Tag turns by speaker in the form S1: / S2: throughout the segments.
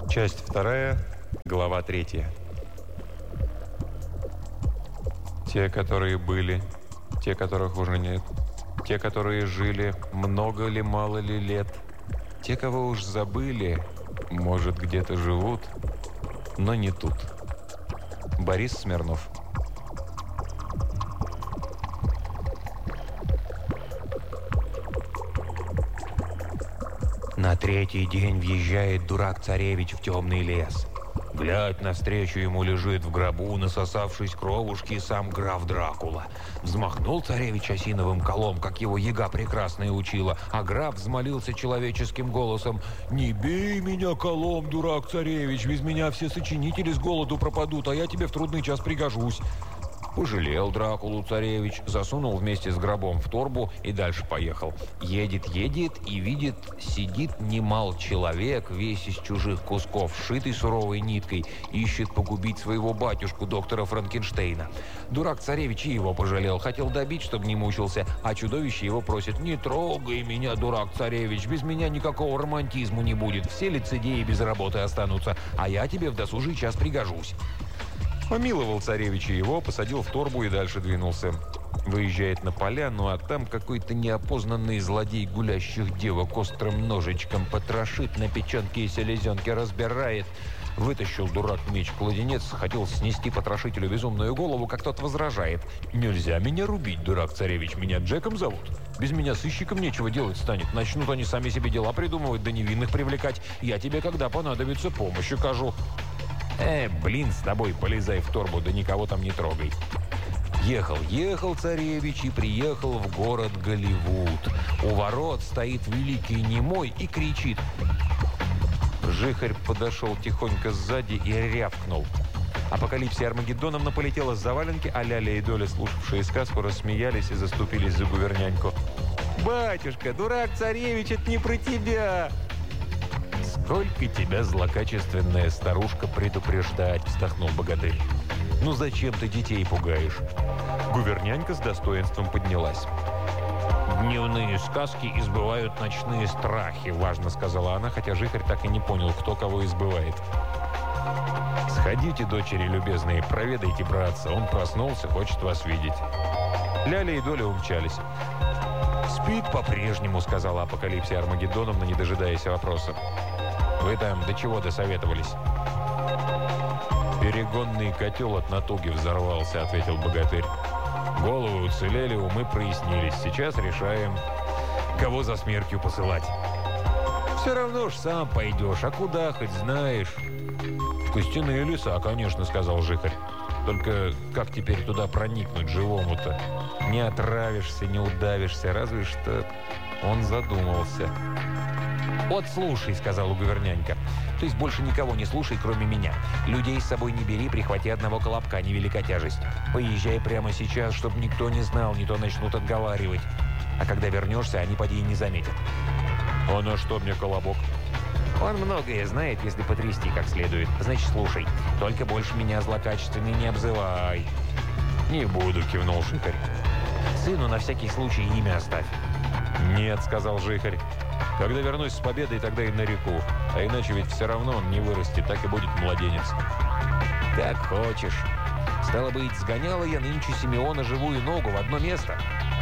S1: Часть 2, глава 3. Те, которые были, те, которых уже нет, те, которые жили, много ли, мало ли лет, те, кого уж забыли, может, где-то живут, но не тут. Борис Смирнов.
S2: На третий день въезжает дурак-царевич в темный лес. Глядь, навстречу ему лежит в гробу, насосавшись кровушки, сам граф Дракула. Взмахнул царевич осиновым колом, как его яга прекрасная учила, а граф взмолился человеческим голосом: «Не бей меня колом, дурак-царевич, без меня все сочинители с голоду пропадут, а я тебе в трудный час пригожусь». Пожалел Дракулу царевич, засунул вместе с гробом в торбу и дальше поехал. Едет и видит, сидит немал человек, весь из чужих кусков, сшитый суровой ниткой, ищет погубить своего батюшку, доктора Франкенштейна. Дурак-царевич и его пожалел, хотел добить, чтобы не мучился, а чудовище его просит: «Не трогай меня, дурак-царевич, без меня никакого романтизму не будет, все лицедеи без работы останутся, а я тебе в досужий час пригожусь».
S1: Помиловал царевича его, посадил в торбу и дальше двинулся. Выезжает на поляну, а там какой-то неопознанный злодей гулящих девок острым ножичком потрошит, на печенке и селезенке разбирает. Вытащил дурак меч-кладенец, хотел снести потрошителю безумную голову, как тот возражает: «Нельзя меня рубить, дурак-царевич, меня Джеком зовут. Без меня сыщикам нечего делать станет. Начнут они сами себе дела придумывать, да невинных привлекать. Я тебе, когда понадобится, помощь окажу». Блин, с тобой, полезай в торбу, да никого там не трогай. Ехал царевич и приехал в город Голливуд. У ворот стоит великий немой и кричит. Жихарь подошел тихонько сзади и рявкнул. Апокалипсия Армагеддоновна полетела с заваленки, а Ляля и Доля, слушавшие сказку, рассмеялись и заступились за гуверняньку. «Батюшка, дурак-царевич, это не про тебя!» «Сколько тебя, злокачественная старушка, предупреждать!» – вздохнул богатырь. «Ну зачем ты детей пугаешь?» Гувернянька с достоинством поднялась. «Дневные сказки избывают ночные страхи», – важно сказала она, хотя Жихарь так и не понял, кто кого избывает. «Сходите, дочери любезные, проведайте братца, он проснулся, хочет вас видеть». Ляля и Доля умчались. «Спит по-прежнему», – сказала Апокалипсия Армагеддоновна, не дожидаясь вопроса. «Вы там до чего досоветовались?» «Перегонный котел от натуги взорвался», — ответил богатырь. «Головы уцелели, умы прояснились. Сейчас решаем, кого за смертью посылать». «Все равно ж сам пойдешь, а куда, хоть знаешь?» «В костяные леса, конечно», — сказал Жихарь. «Только как теперь туда проникнуть живому-то? Не отравишься, не удавишься, разве что...» Он задумался. «Вот слушай», — сказала гувернянька. «То есть больше никого не слушай, кроме меня. Людей с собой не бери, прихвати одного колобка, невелика тяжесть. Поезжай прямо сейчас, чтобы никто не знал, не то начнут отговаривать. А когда вернешься, они поди и не заметят». «А на что мне колобок?» «Он многое знает, если потрясти как следует. Значит, слушай. Только больше меня злокачественный не обзывай». «Не буду», — кивнул Жихарь. «Сыну на всякий случай имя оставь». «Нет», — сказал Жихарь. «Когда вернусь с победой, тогда и нареку. А иначе ведь все равно он не вырастет, так и будет младенец». «Как хочешь. Стало быть, сгоняла я нынче Симеона живую ногу в одно место».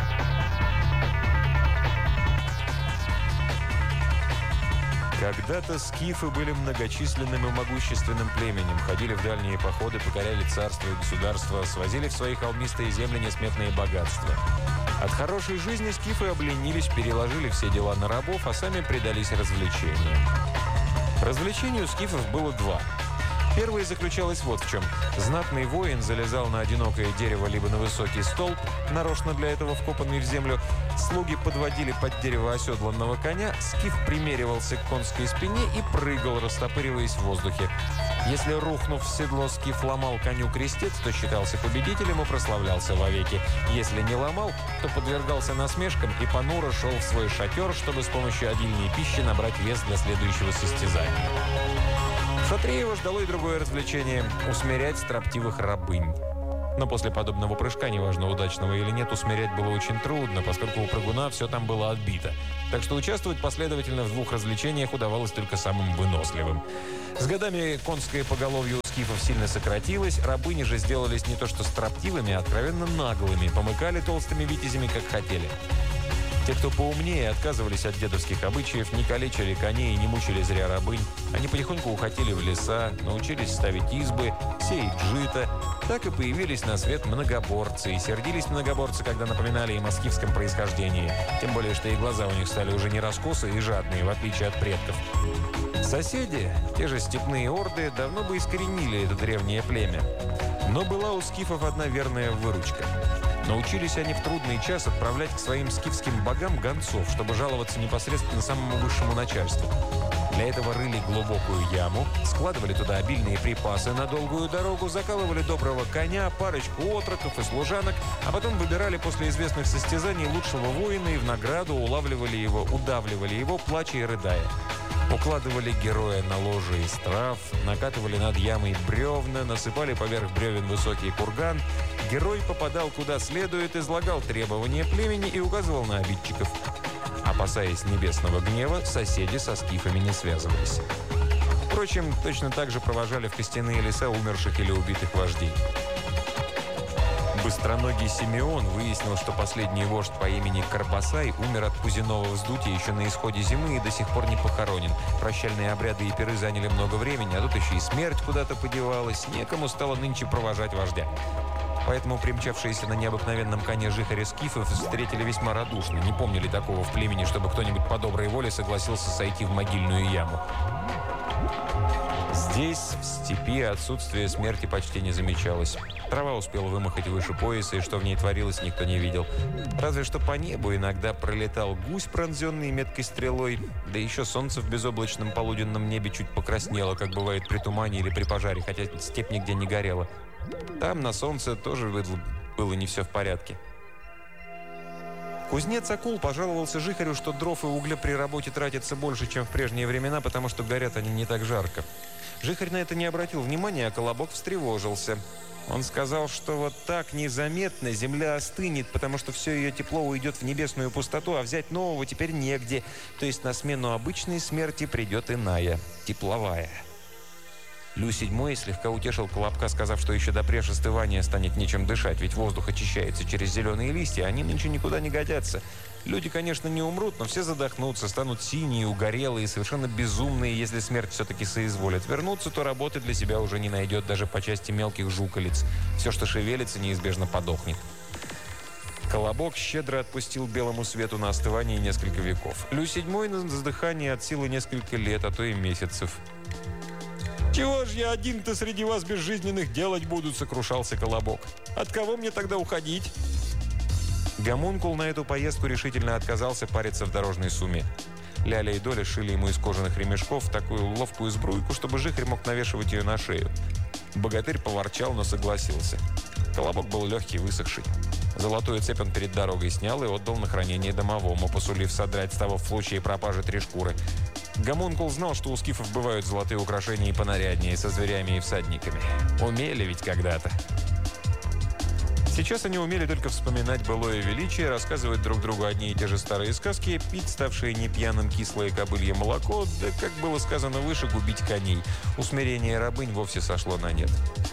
S1: Когда-то скифы были многочисленным и могущественным племенем, ходили в дальние походы, покоряли царства и государства, свозили в свои холмистые земли несметные богатства. От хорошей жизни скифы обленились, переложили все дела на рабов, а сами предались развлечениям. Развлечений у скифов было два. Первое заключалось вот в чем. Знатный воин залезал на одинокое дерево либо на высокий столб, нарочно для этого вкопанный в землю. Слуги подводили под дерево оседланного коня, скиф примеривался к конской спине и прыгал, растопыриваясь в воздухе. Если, рухнув в седло, скиф ломал коню крестец, то считался победителем и прославлялся вовеки. Если не ломал, то подвергался насмешкам и понуро шел в свой шатер, чтобы с помощью обильной пищи набрать вес для следующего состязания. Шатреева ждало и другое развлечение – усмирять строптивых рабынь. Но после подобного прыжка, неважно, удачного или нет, усмирять было очень трудно, поскольку у прыгуна все там было отбито. Так что участвовать последовательно в двух развлечениях удавалось только самым выносливым. С годами конское поголовье у скифов сильно сократилось, рабыни же сделались не то что строптивыми, а откровенно наглыми, помыкали толстыми витязями, как хотели. Те, кто поумнее, отказывались от дедовских обычаев, не калечили коней и не мучили зря рабынь. Они потихоньку уходили в леса, научились ставить избы, сеять жито. Так и появились на свет многоборцы. И сердились многоборцы, когда напоминали им о скифском происхождении. Тем более, что и глаза у них стали уже не раскосые и жадные, в отличие от предков. Соседи, те же степные орды, давно бы искоренили это древнее племя. Но была у скифов одна верная выручка. Научились они в трудный час отправлять к своим скифским богам гонцов, чтобы жаловаться непосредственно самому высшему начальству. Для этого рыли глубокую яму, складывали туда обильные припасы на долгую дорогу, закалывали доброго коня, парочку отроков и служанок, а потом выбирали после известных состязаний лучшего воина и в награду удавливали его, плача и рыдая. Укладывали героя на ложе из трав, накатывали над ямой бревна, насыпали поверх бревен высокий курган. Герой попадал куда следует, излагал требования племени и указывал на обидчиков. Опасаясь небесного гнева, соседи со скифами не связывались. Впрочем, точно так же провожали в костяные леса умерших или убитых вождей. Быстроногий Симеон выяснил, что последний вождь по имени Карбасай умер от пузиного вздутия еще на исходе зимы и до сих пор не похоронен. Прощальные обряды и пиры заняли много времени, а тут еще и смерть куда-то подевалась. Некому стало нынче провожать вождя. Поэтому примчавшиеся на необыкновенном коне жихари скифов встретили весьма радушно. Не помнили такого в племени, чтобы кто-нибудь по доброй воле согласился сойти в могильную яму. Здесь, в степи, отсутствие смерти почти не замечалось. Трава успела вымахать выше пояса, и что в ней творилось, никто не видел. Разве что по небу иногда пролетал гусь, пронзенный меткой стрелой, да еще солнце в безоблачном полуденном небе чуть покраснело, как бывает при тумане или при пожаре, хотя степь нигде не горела. Там на солнце тоже было не все в порядке. Кузнец Акул пожаловался жихарю, что дров и угля при работе тратится больше, чем в прежние времена, потому что горят они не так жарко. Жихарь на это не обратил внимания, а Колобок встревожился. Он сказал, что вот так незаметно земля остынет, потому что все ее тепло уйдет в небесную пустоту, а взять нового теперь негде. То есть на смену обычной смерти придет иная, тепловая. Лю VII слегка утешил Колобка, сказав, что еще до остывания станет нечем дышать, ведь воздух очищается через зеленые листья, они нынче никуда не годятся. Люди, конечно, не умрут, но все задохнутся, станут синие, угорелые, совершенно безумные, если смерть все-таки соизволит. Вернуться, то работы для себя уже не найдет даже по части мелких жуколиц. Все, что шевелится, неизбежно подохнет. Колобок щедро отпустил белому свету на остывание несколько веков. Лю VII на вздыхание от силы несколько лет, а то и месяцев. «Чего ж я один-то среди вас безжизненных делать буду?» — сокрушался Колобок. «От кого мне тогда уходить?» Гомункул на эту поездку решительно отказался париться в дорожной сумме. Ляля и Доля шили ему из кожаных ремешков такую ловкую сбруйку, чтобы жихарь мог навешивать ее на шею. Богатырь поворчал, но согласился. Колобок был легкий, высохший. Золотую цепь он перед дорогой снял и отдал на хранение домовому, посулив содрать с того в случае пропажи 3 шкуры. Гомункул знал, что у скифов бывают золотые украшения и понаряднее, со зверями и всадниками. Умели ведь когда-то. Сейчас они умели только вспоминать былое величие, рассказывать друг другу одни и те же старые сказки, пить ставшее не пьяным кислое кобылье молоко, да, как было сказано выше, губить коней. Усмирение рабынь вовсе сошло на нет.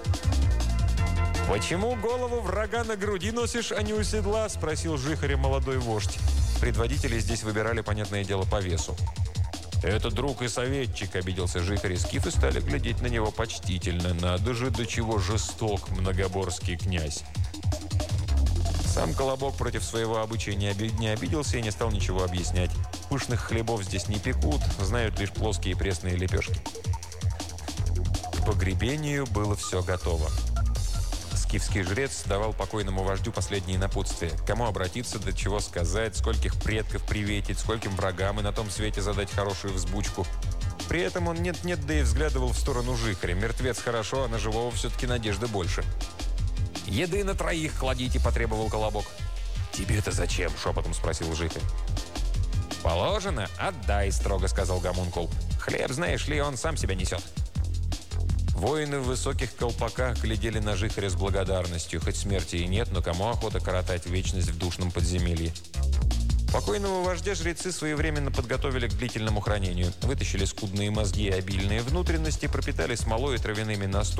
S1: «Почему голову врага на груди носишь, а не у седла?» – спросил жихаря молодой вождь. Предводители здесь выбирали, понятное дело, по весу. «Это друг и советчик», — обиделся жихарь, и скифы стали глядеть на него почтительно. «Надо же, до чего жесток многоборский князь». Сам Колобок против своего обычая не обиделся и не стал ничего объяснять. Пышных хлебов здесь не пекут, знают лишь плоские пресные лепешки. К погребению было все готово. Скифский жрец давал покойному вождю последние напутствия. Кому обратиться, до чего сказать, скольких предков приветить, скольким врагам и на том свете задать хорошую взбучку. При этом он нет-нет, да и взглядывал в сторону жихаря. Мертвец хорошо, а на живого все-таки надежды больше. «Еды на 3 кладите», — потребовал Колобок. «Тебе-то зачем?» — шепотом спросил жихарь. «Положено, отдай», — строго сказал Гомункул. «Хлеб, знаешь ли, он сам себя несет». Воины в высоких колпаках глядели на жихаря с благодарностью. Хоть смерти и нет, но кому охота коротать вечность в душном подземелье? Покойного вождя жрецы своевременно подготовили к длительному хранению. Вытащили скудные мозги и обильные внутренности, пропитали смолой и травяными настоями,